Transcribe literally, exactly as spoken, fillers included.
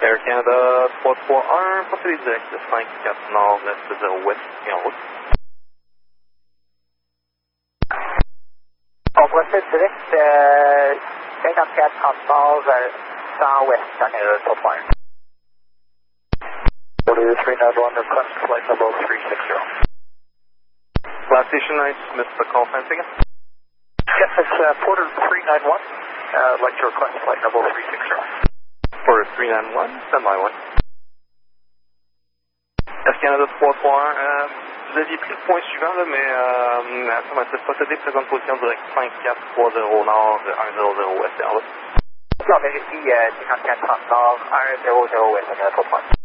Air Canada trois trois un, procédé direct de cinq quatre nord, neuf zéro ouest et en route. On procède direct euh, cinquante-quatre trente nord vers cent ouest, Air Canada trois trois un. Porter three nine one, request flight level three six zero. Last station, I missed the call sign again. Yes, it's uh, Porter three nine one. Uh, I'd like to request flight level three six zero. Porter three nine one, stand by one. Air Canada trois trois un, euh, vous aviez pris le point suivant, là, mais euh, affirmatif procédé, présente position direct cinq quatre trois zéro nord, un zéro zéro ouest et en route. Non, vérifie euh, cinquante-quatre trente nord, un zéro zéro ouest, Air Canada trois trois un.